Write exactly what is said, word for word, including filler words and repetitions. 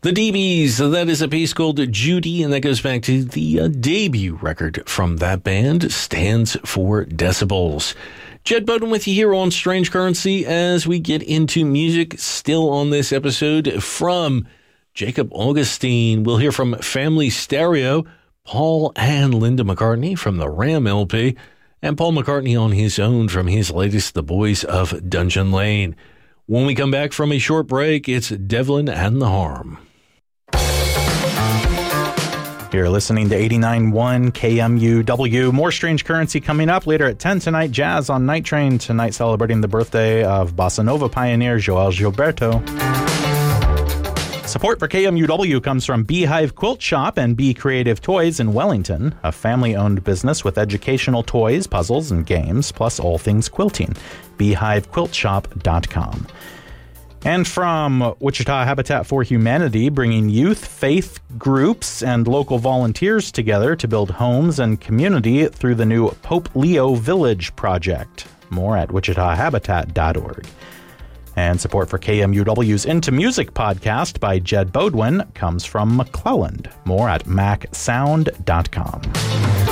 The D Bs, that is a piece called Judy, and that goes back to the uh, debut record from that band, Stands for Decibels. Jed Bowden with you here on Strange Currency as we get into music. Still on this episode from Jacob Augustine. We'll hear from Family Stereo, Paul and Linda McCartney from the Ram L P, and Paul McCartney on his own from his latest, The Boys of Dungeon Lane. When we come back from a short break, it's Devlin and the Harm. You're listening to eighty-nine point one K M U W. More Strange Currency coming up later at ten tonight. Jazz on Night Train tonight, celebrating the birthday of bossa nova pioneer Joel Gilberto. Support for K M U W comes from Beehive Quilt Shop and Bee Creative Toys in Wellington, a family-owned business with educational toys, puzzles, and games, plus all things quilting. beehive quilt shop dot com. And from Wichita Habitat for Humanity, bringing youth, faith groups, and local volunteers together to build homes and community through the new Pope Leo Village project. More at wichita habitat dot org. And support for K M U W's Into Music podcast by Jed Bowden comes from McClelland. More at mac sound dot com.